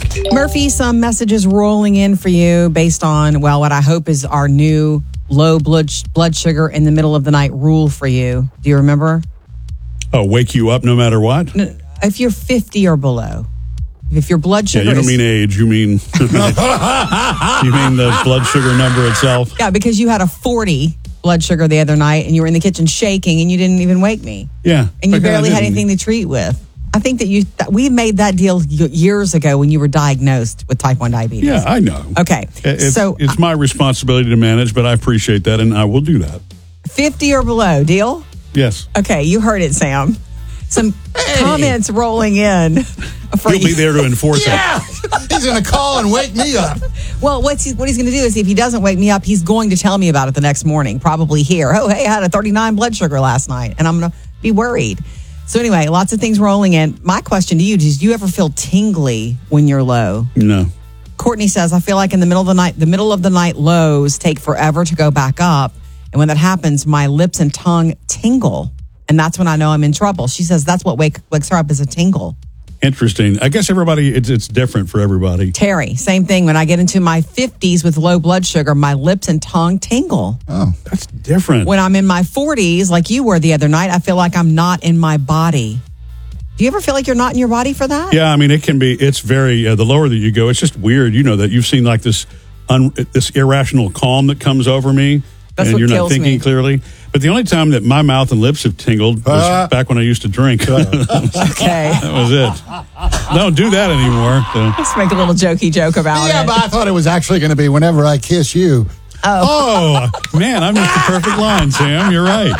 Murphy, some messages rolling in for you based on, well, what I hope is our new low blood sugar in the middle of the night rule for you. Do you remember? Oh, wake you up no matter what? If you're 50 or below. If your blood sugar you don't mean age, you mean you mean the blood sugar number itself. Yeah, because you had a 40 blood sugar the other night and you were in the kitchen shaking and you didn't even wake me. Yeah. And you barely had anything to treat with. I think that we made that deal years ago when you were diagnosed with type 1 diabetes. Yeah, I know. Okay. It's my responsibility to manage, but I appreciate that and I will do that. 50 or below, deal? Yes. Okay, you heard it, Sam. Some comments rolling in. He'll be there to enforce it. He's going to call and wake me up. Well, what he's going to do is if he doesn't wake me up, he's going to tell me about it the next morning, probably here. Oh, hey, I had a 39 blood sugar last night, and I'm going to be worried. So anyway, lots of things rolling in. My question to you, do you ever feel tingly when you're low? No. Courtney says, I feel like in the middle of the night lows take forever to go back up. And when that happens, my lips and tongue tingle. And that's when I know I'm in trouble. She says that's what wakes her up is a tingle. Interesting. I guess it's different for everybody. Terry, same thing. When I get into my 50s with low blood sugar, my lips and tongue tingle. Oh, that's different. When I'm in my 40s, like you were the other night, I feel like I'm not in my body. Do you ever feel like you're not in your body for that? Yeah, I mean, it's very, the lower that you go, it's just weird. You know that you've seen like this irrational calm that comes over me. That's and what you're not kills thinking me. clearly. But the only time that my mouth and lips have tingled was back when I used to drink. Okay. That was it. Don't do that anymore. So. Let's make a little jokey joke about it. Yeah, but I thought it was actually going to be whenever I kiss you. Oh, man, I missed the perfect line, Sam. You're right.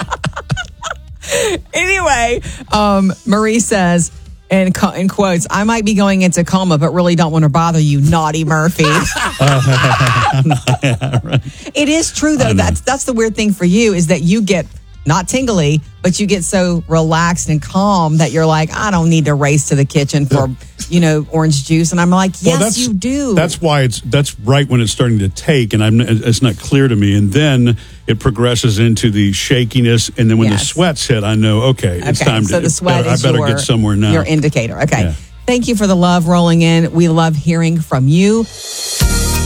Anyway, Marie says, in quotes, I might be going into coma, but really don't want to bother you, naughty Murphy. It is true, though. That's the weird thing for you is that you get not tingly, but you get so relaxed and calm that you're like, I don't need to race to the kitchen for, orange juice. And I'm like, yes, you do. That's why that's right when it's starting to take, and it's not clear to me. And then it progresses into the shakiness, and then when the sweats hit, I know, it's time to. So the sweat is I better get somewhere now. Your indicator. Okay. Yeah. Thank you for the love rolling in. We love hearing from you.